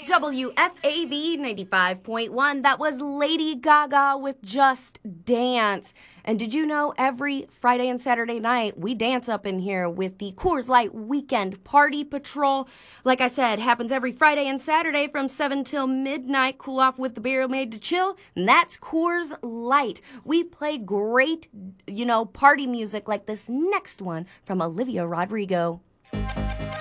WFAB 95.1. That was Lady Gaga with Just Dance. And did you know every Friday and Saturday night we dance up in here with the Coors Light Weekend Party Patrol? Like I said, happens every Friday and Saturday from 7 till midnight. Cool off with the beer made to chill. And that's Coors Light. We play great, party music like this next one from Olivia Rodrigo.